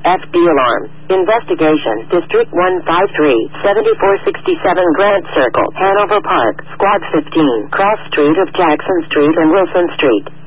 FD alarm. Investigation. District 153, 7467 Grant Circle, Hanover Park, Squad 15, Cross Street of Jackson Street and Wilson Street.